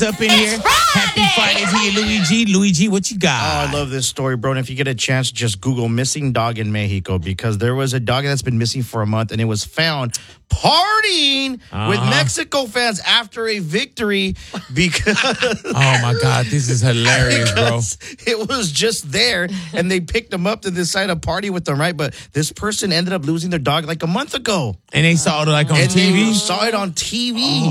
up in here. Happy Friday to you, Luigi. Luigi, what you got? Oh, I love this story, bro. And if you get a chance, just Google missing dog in Mexico, because there was a dog that's been missing for a month and it was found partying with Mexico fans after a victory because Oh my God, this is hilarious, bro. it was just there and they picked him up to decide to party with them, right? But this person ended up losing their dog like a month ago. And they saw it like on And TV? they saw it on TV.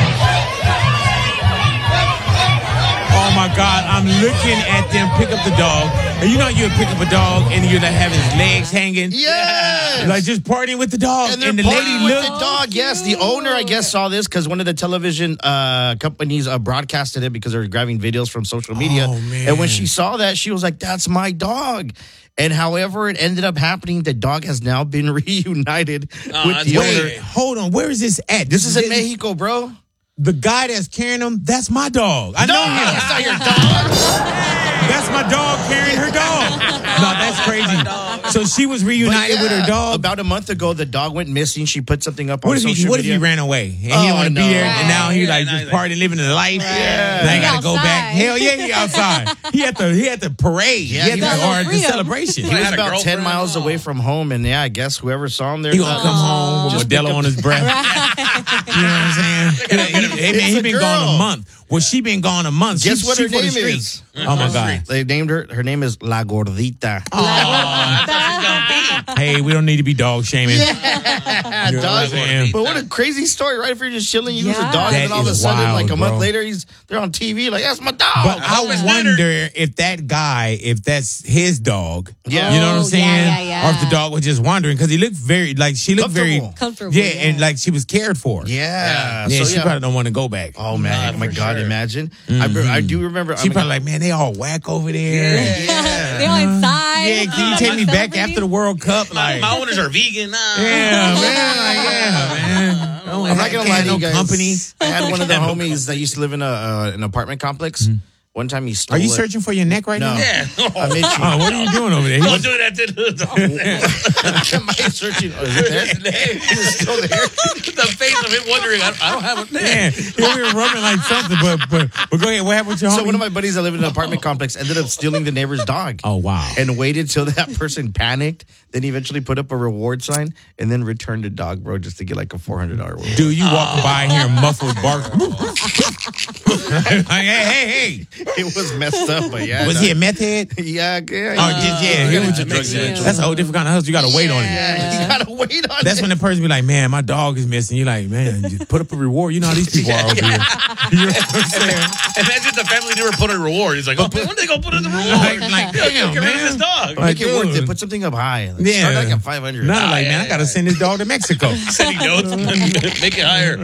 Oh my God, I'm looking at them pick up the dog. And you know you would pick up a dog and you'd have his legs hanging. Yes. Like just partying with the dog. And they're the partying lady with the dog. Yes, the owner, I guess, saw this because one of the television companies broadcasted it because they were grabbing videos from social media. Oh, man. And when she saw that, she was like, that's my dog. And however it ended up happening, the dog has now been reunited with the owner. Wait, hold on. Where is this at? This is in Mexico, bro. The guy that's carrying him, that's my dog. I know him. That's not your dog. That's my dog carrying her dog. No, that's crazy. So she was reunited with her dog. About a month ago, the dog went missing. She put something up on What if social he media. ran away and he didn't want to be there, and now he's like just partying, living the life. Yeah. Now he got to go Outside. back. Hell yeah, he outside. He had the parade. Yeah, he had he the, was- or the freedom. celebration. He was had a about 10 girlfriend. miles away from home, and yeah, I guess whoever saw him there. He gonna come home with Just Modelo pick up- on his breath. You know what I'm saying? He It's a been gone a girl. month. Well, she been gone a month. Guess She- what she her for the name streets. is? Oh my God. They named her. Her name is La Gordita. Hey, we don't need to be dog shaming. Yeah, You know what I'm dog. saying? But what a crazy story, right? If you're just chilling, you lose a Yeah. dog, That and then all of a is sudden, wild, like a month bro. later, they're on TV, like that's my dog. But I wonder if that guy, if that's his dog. Yeah. You know what I'm Oh, saying? yeah, yeah. Or if the dog was just wandering, because he looked very, like, she looked very. Comfortable, Yeah, yeah. and like she was cared for. yeah, Yeah, so, she probably don't want to go back. Oh man! Oh my for God! sure. Imagine. I do remember. She probably like, man, they all whack over there. Yeah. They're inside. Yeah, can you take me back after the World Cup? Like, My owners are vegan. yeah, man. Like, yeah, man. I'm not gonna lie to no you guys. company. I had one of the homies that used to live in an apartment complex. One time he stole. Are you it. searching for your neck right No. now? Yeah. I'm itching. Oh, what are you doing over there? Don't do that to the dog. Am I searching? Oh, is it there? Is it still there? The face of him wondering, I don't have a Man, we were rubbing like something, but go ahead. What happened with your homie? So one of my buddies that lived in an apartment complex ended up stealing the neighbor's dog. Oh, wow. And waited till that person panicked, then eventually put up a reward sign, and then returned the dog, bro, just to get like a $400 reward. Dude, you walking by and hear muffled bark. Like, hey. It was messed up, but yeah. Was he a meth head? Yeah, yeah. Oh, just, yeah. He was drugs eventually. That's a whole different kind of hustle. You got to wait on it. Yeah, you gotta wait on That's it. when the person be like, man, my dog is missing. You're like, man, just put up a reward. You know how these people are over here. You know what I'm saying? Imagine the family never put a reward. He's like, oh, when they gonna put in the reward? Like, damn, Get rid of man. this dog. Like, Make it worth dude. it. Put something up high. Like, Yeah. Start like at 500. None like, man, I got to send this dog to Mexico. Sending notes, make it higher.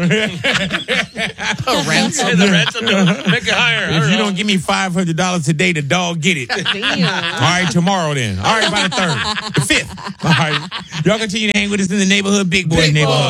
A ransom. The ransom note, make it higher. If you don't give me $500 today, the dog get it. All right, tomorrow then. All right, by the 3rd. The 5th. All right. Y'all continue to hang with us in the neighborhood, Big Boy neighborhood.